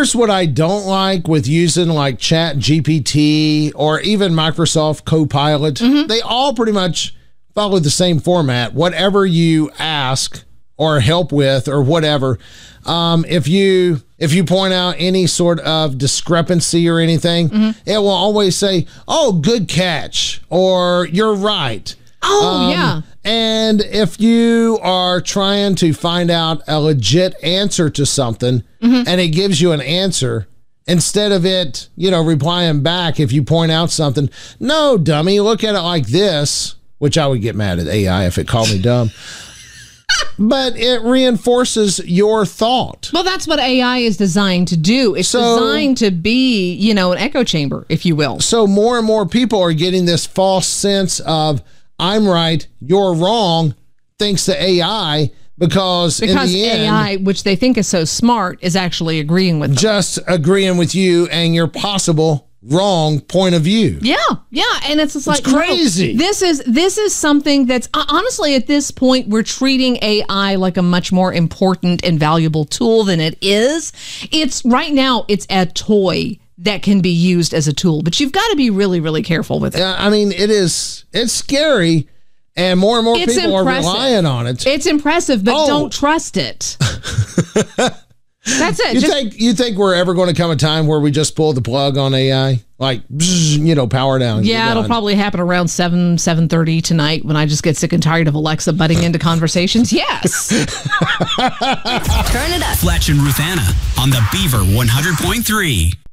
Here's what I don't like with using like Chat GPT or even Microsoft Copilot. They all pretty much follow the same format. Whatever you ask or help with or whatever, if you point out any sort of discrepancy or anything, it will always say, "Oh, good catch," or "You're right." Oh, yeah. And if you are trying to find out a legit answer to something and it gives you an answer, instead of it, replying back, if you point out something, "No, dummy, look at it like this," which I would get mad at AI if it called me dumb. But it reinforces your thought. Well, that's what AI is designed to do. It's designed to be, an echo chamber, if you will. So more and more people are getting this false sense of, I'm right, you're wrong, thanks to AI, because in the end, AI, which they think is so smart, is actually agreeing with them. Just agreeing with you and your possible wrong point of view. Yeah, and it's just like crazy. No, this is something that's honestly at this point we're treating AI like a much more important and valuable tool than it is. It's right now it's a toy that can be used as a tool, but you've got to be really, really careful with it. Yeah, I mean, it's scary, and more people are relying on it. It's impressive, but don't trust it. That's it. You think we're ever going to come a time where we just pull the plug on AI? Like, power down. Yeah, it'll probably happen around 7:30 tonight when I just get sick and tired of Alexa butting into conversations. Yes. Turn it up. Fletch and Ruth Anna on the Beaver 100.3.